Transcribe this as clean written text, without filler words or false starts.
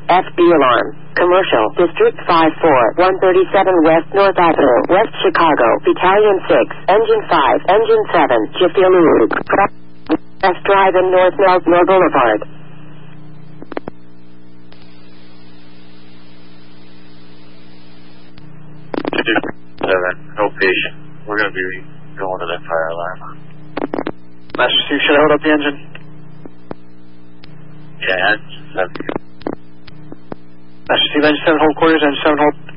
FB alarm. Commercial, District 54, 137 West North Avenue, West Chicago, Battalion 6, Engine 5, Engine 7, Jiffy Lube. West Drive and North Melbourne Boulevard. No patient. We're going to be going to that fire alarm. Master Steve, should I hold up the engine? Yeah, engine 7. Master Steve, engine 7 hold quarters, engine 7 hold